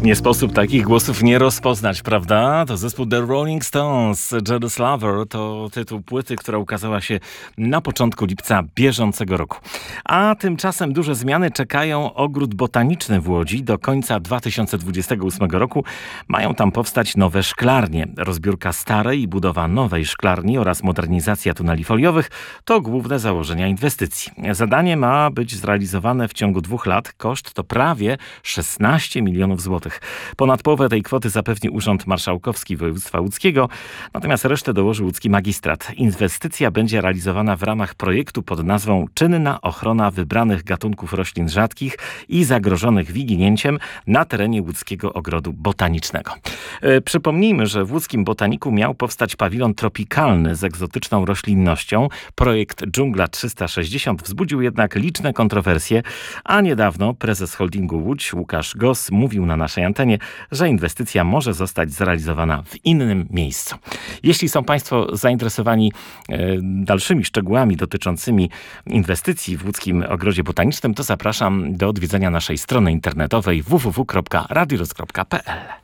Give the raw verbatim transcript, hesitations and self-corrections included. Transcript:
Nie sposób takich głosów nie rozpoznać, prawda? To zespół The Rolling Stones, Jealous Lover, to tytuł płyty, która ukazała się na początku lipca bieżącego roku. A tymczasem duże zmiany czekają ogród botaniczny w Łodzi. Do końca dwa tysiące dwudziestego ósmego roku mają tam powstać nowe szklarnie. Rozbiórka starej i budowa nowej szklarni oraz modernizacja tuneli foliowych to główne założenia inwestycji. Zadanie ma być zrealizowane w ciągu dwóch lat. Koszt to prawie szesnaście milionów złotych. Ponad połowę tej kwoty zapewni Urząd Marszałkowski Województwa Łódzkiego, natomiast resztę dołoży łódzki magistrat. Inwestycja będzie realizowana w ramach projektu pod nazwą Czynna ochrona wybranych gatunków roślin rzadkich i zagrożonych wyginięciem na terenie Łódzkiego Ogrodu Botanicznego. E, przypomnijmy, że w Łódzkim Botaniku miał powstać pawilon tropikalny z egzotyczną roślinnością. Projekt Dżungla trzysta sześćdziesiąt wzbudził jednak liczne kontrowersje, a niedawno prezes holdingu Łódź Łukasz Goss mówił na naszej antenie, że inwestycja może zostać zrealizowana w innym miejscu. Jeśli są Państwo zainteresowani e, dalszymi szczegółami dotyczącymi inwestycji w Łódzkim Ogrodzie Botanicznym, to zapraszam do odwiedzenia naszej strony internetowej w w w kropka radiorus kropka p l.